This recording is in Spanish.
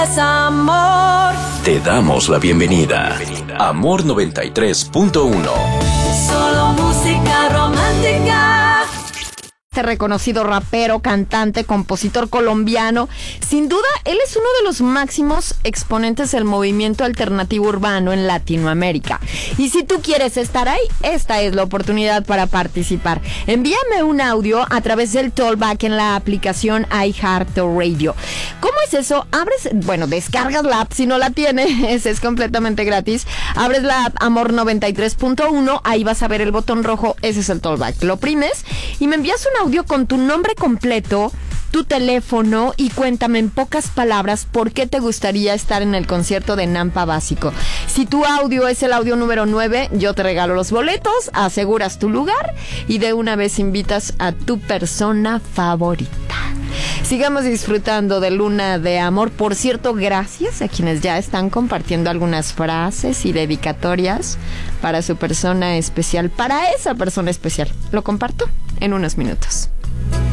Es amor. Te damos la bienvenida. Amor 93.1. Solo música romántica. Este reconocido rapero, cantante, compositor colombiano, sin duda él es uno de los máximos exponentes del movimiento alternativo urbano en Latinoamérica. Y si tú quieres estar ahí, esta es la oportunidad para participar. Envíame un audio a través del Tollback en la aplicación iHeartRadio. ¿Cómo es eso? Descargas la app si no la tienes, es completamente gratis. Abres la app Amor 93.1, ahí vas a ver el botón rojo, ese es el Tollback. Lo oprimes y me envías un audio con tu nombre completo, tu teléfono y cuéntame en pocas palabras por qué te gustaría estar en el concierto de Nampa Básico. Si tu audio es el audio número 9, yo te regalo los boletos, aseguras tu lugar y de una vez invitas a tu persona favorita. Sigamos disfrutando de Luna de Amor. Por cierto, gracias a quienes ya están compartiendo algunas frases y dedicatorias para su persona especial, para esa persona especial. Lo comparto en unos minutos.